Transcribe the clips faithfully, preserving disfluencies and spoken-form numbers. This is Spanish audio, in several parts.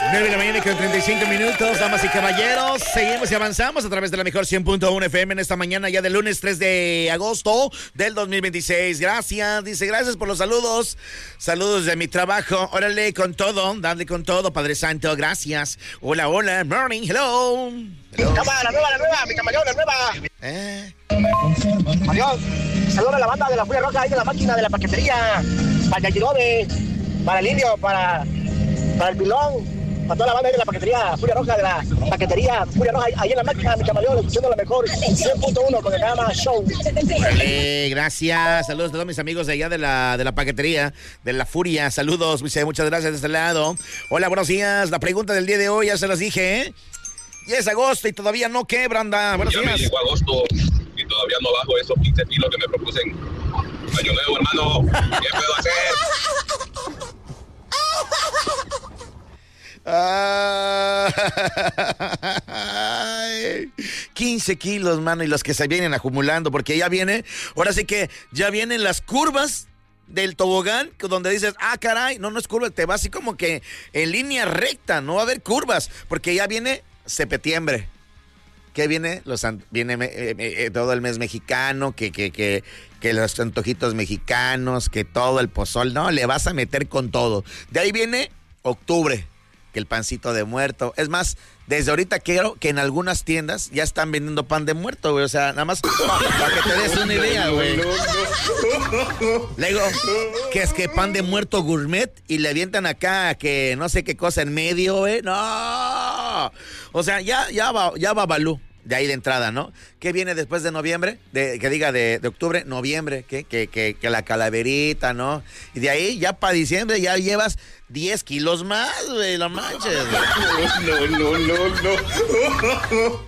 nueve de la mañana con treinta y cinco minutos, damas y caballeros. Seguimos y avanzamos a través de la mejor cien punto uno F M en esta mañana ya del lunes tres de agosto del dos mil veintiséis. Gracias, dice, gracias por los saludos. Saludos de mi trabajo. Órale con todo, dale con todo, Padre Santo. Gracias. Hola, hola, morning, hello. hello. Cámara, la nueva, la nueva, mi camaleón, la nueva. Eh. Adiós. Saludos a la banda de la Furia Roja, ahí de la máquina de la paquetería. Para el Yajirobe, para el Indio, para, para el Pilón. Para toda la banda de la paquetería Furia Roja, de la paquetería Furia Roja, ahí en la máquina, mi camaleón, escuchando la mejor cien punto uno con el programa Show. Vale, gracias. Saludos a todos mis amigos de allá de la, de la paquetería, de la Furia. Saludos, muchas gracias de este lado. Hola, buenos días. La pregunta del día de hoy ya se las dije, ¿eh? Ya es agosto y todavía no qué, Branda. Buenos ya días. Me llegó agosto y todavía no bajo esos quince kilos que me propuse. Año nuevo, hermano. ¿Qué puedo hacer? Ay, quince kilos, mano, y los que se vienen acumulando, porque ya viene, ahora sí que ya vienen las curvas del tobogán, donde dices, ah, caray, no, no es curva, te va así como que en línea recta, no va a haber curvas, porque ya viene septiembre. ¿Qué viene? Los viene eh, eh, todo el mes mexicano, que, que, que, que los antojitos mexicanos, que todo el pozol, no, le vas a meter con todo. De ahí viene octubre, que el pancito de muerto. Es más, desde ahorita quiero que en algunas tiendas ya están vendiendo pan de muerto, güey. O sea, nada más para que te des una idea, güey. Le digo, que es que pan de muerto gourmet y le avientan acá que no sé qué cosa en medio, güey. No. O sea, ya, ya va, ya va Balú. De ahí de entrada, ¿no? ¿Qué viene después de noviembre? De, que diga de, de octubre, noviembre, ¿qué? Que, que, que la calaverita, ¿no? Y de ahí ya para diciembre ya llevas diez kilos más, güey, no manches. No, no, no, no.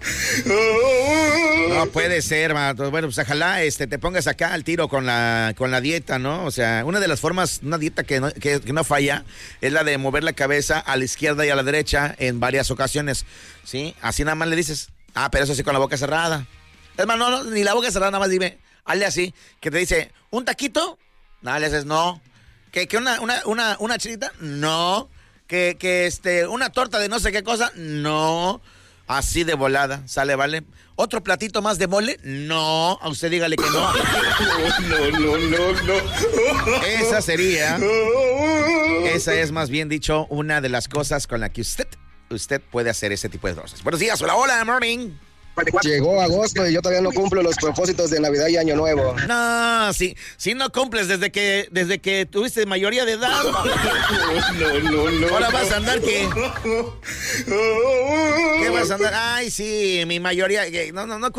No puede ser, man. Bueno, pues ojalá este, te pongas acá al tiro con la, con la dieta, ¿no? O sea, una de las formas, una dieta que no, que, que no falla, es la de mover la cabeza a la izquierda y a la derecha en varias ocasiones, ¿sí? Así nada más le dices. Ah, pero eso sí con la boca cerrada. Es más, no, no, ni la boca cerrada, nada más dime, hazle así, que te dice, ¿un taquito? Nada, le haces, no. ¿Que, que una, una, una, una chilita? No. ¿Que, que este, una torta de no sé qué cosa? No. Así de volada, sale, vale. ¿Otro platito más de mole? No. A usted dígale que no. No, no, no, no. Esa sería, esa es más bien dicho, una de las cosas con la que usted... usted puede hacer ese tipo de cosas. Buenos días, hola, hola, morning. Llegó agosto y yo todavía no cumplo los propósitos de Navidad y Año Nuevo. No, si, si no cumples desde que desde que tuviste mayoría de edad. No, no, no. Ahora vas a andar que... ¿Qué vas a andar? Ay, sí, mi mayoría... No, no, no.